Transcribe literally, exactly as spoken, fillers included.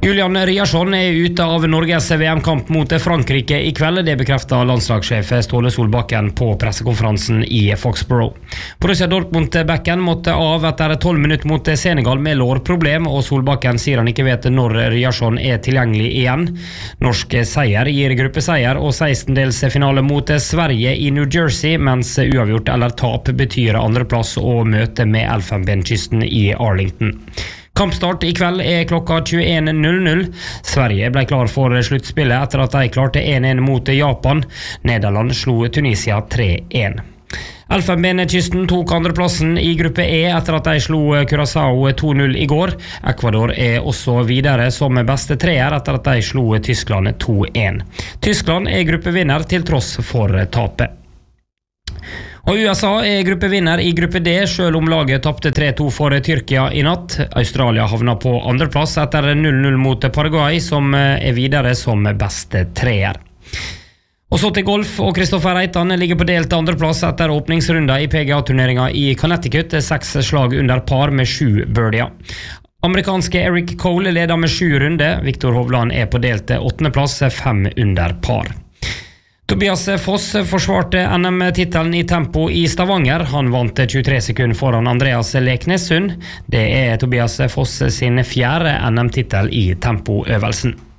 Julian Ryerson er ute av Norges V M-kamp mot Frankrike i kveld. Det bekreftet landslagssjef Ståle Solbakken på pressekonferansen i Foxborough. Borussia Dortmund-bekken måtte av etter tolv minutter mot Senegal med lårproblem, og Solbakken sier han ikke vet når Ryerson er tilgjengelig igjen. Norsk seier gir gruppeseier og sekstendelsfinale mot Sverige i New Jersey, mens uavgjort eller tap betyr andreplass og møte med Elfenbenskysten i Arlington. Kampstart i kveld er klokka tjueen null null. Sverige ble klar for sluttspillet etter at de klarte en en mot Japan. Nederland slo Tunisia tre en. Elfenbenskysten tok andreplassen i gruppe E etter at de slo Curaçao to null i går. Ecuador er også videre som beste treer etter at de slo Tyskland to en. Tyskland er gruppevinner til tross for tapet. Og U S A er gruppevinner i gruppe D, selv om laget tappte tre to for Tyrkia i natt. Australia havna på andreplass etter null null mot Paraguay, som er videre som beste treer. Og så til golf, og Kristoffer Reitan ligger på delt andreplass etter åpningsrunder i P G A-turneringen i Connecticut, seks slag under par med sju birdier. Amerikanske Eric Cole leder med sju runder. Viktor Hovland er på delt åttendeplass, fem under par. Tobias Foss forsvarte N M-titelen i tempo i Stavanger. Han vant tjuetre sekunder foran Andreas Leknessund. Det er Tobias Foss sin fjerde N M-titel i tempoøvelsen.